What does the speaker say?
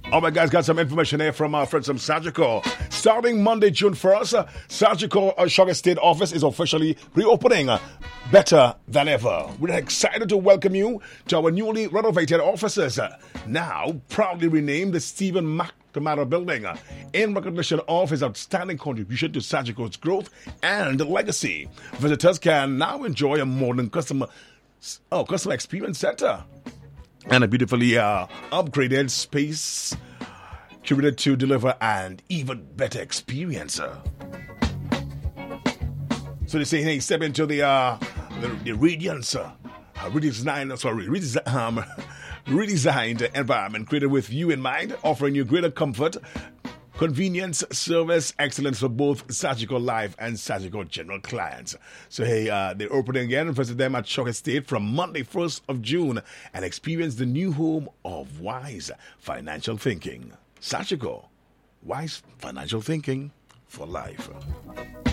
All right, guys, got some information here from our friends from Sagicor. Starting Monday, June 1st, Sagicor Sugar State office is officially reopening better than ever. We're excited to welcome you to our newly renovated offices, now proudly renamed the Stephen McNamara Building, in recognition of his outstanding contribution to Sagicor's growth and legacy. Visitors can now enjoy a modern customer experience center and a beautifully upgraded space curated to deliver an even better experience. So they say, hey, step into the radiance, redesigned environment created with you in mind, offering you greater comfort, convenience, service, excellence for both Sagicor Life and Sagicor General clients. So, hey, they're opening again. Visit them at Shock Estate from Monday, 1st of June and experience the new home of wise financial thinking. Sagicor, wise financial thinking for life.